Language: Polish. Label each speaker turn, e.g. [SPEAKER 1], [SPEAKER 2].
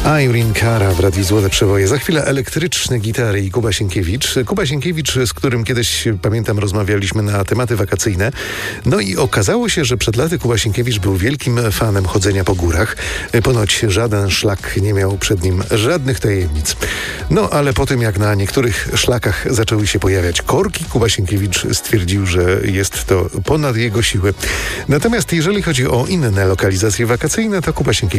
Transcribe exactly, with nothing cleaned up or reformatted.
[SPEAKER 1] Irene Cara w Radiu Złote Przeboje. Za chwilę elektryczne gitary i Kuba Sienkiewicz. Kuba Sienkiewicz, z którym kiedyś, pamiętam, rozmawialiśmy na tematy wakacyjne. No i okazało się, że przed laty Kuba Sienkiewicz był wielkim fanem chodzenia po górach. Ponoć żaden szlak nie miał przed nim żadnych tajemnic. No ale po tym, jak na niektórych szlakach zaczęły się pojawiać korki, Kuba Sienkiewicz stwierdził, że jest to ponad jego siły. Natomiast jeżeli chodzi o inne lokalizacje wakacyjne, to Kuba Sienkiewicz